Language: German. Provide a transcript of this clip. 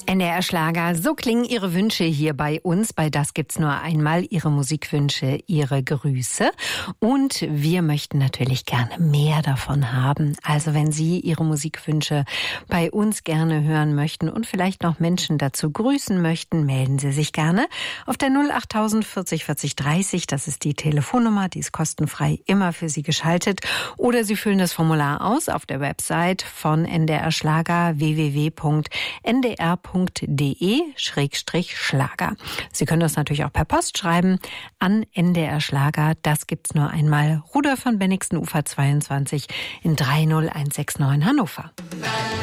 NDR Schlager, so klingen Ihre Wünsche hier bei uns. Bei Das gibt's nur einmal. Ihre Musikwünsche, Ihre Grüße. Und wir möchten natürlich gerne mehr davon haben. Also wenn Sie Ihre Musikwünsche bei uns gerne hören möchten und vielleicht noch Menschen dazu grüßen möchten, melden Sie sich gerne auf der 08000 40 40 30. Das ist die Telefonnummer, die ist kostenfrei immer für Sie geschaltet. Oder Sie füllen das Formular aus auf der Website von NDR Schlager www.ndr.de/Schlager. Sie können das natürlich auch per Post schreiben an NDR Schlager. Das gibt's nur einmal. Rudolf von Bennigsen, Ufer 22 in 30169 Hannover.